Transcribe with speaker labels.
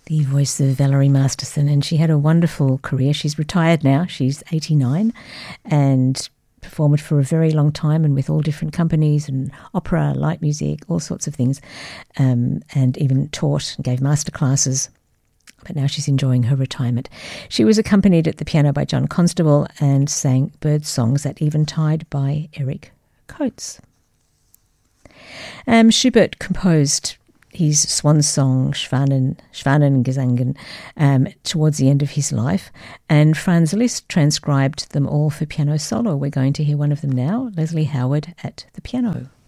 Speaker 1: the voice of Valerie Masterson, and she had a wonderful career. She's retired now. She's 89 and performed for a very long time and with all different companies and opera, light music, all sorts of things, and even taught and gave masterclasses. But now she's enjoying her retirement. She was accompanied at the piano by John Constable and sang bird songs at Eventide by Eric Coates. Schubert composed his swan song, Schwanengesängen, towards the end of his life, and Franz Liszt transcribed them all for piano solo. We're going to hear one of them now, Leslie Howard at the piano.